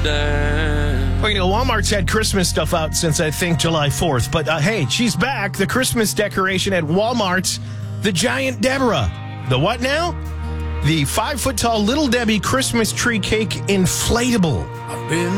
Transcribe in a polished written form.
dime. Well, Walmart's had Christmas stuff out since, I think, July 4th. But, hey, she's back. The Christmas decoration at Walmart's, the Giant Deborah. The what now? The 5-foot-tall Little Debbie Christmas tree cake inflatable. I've been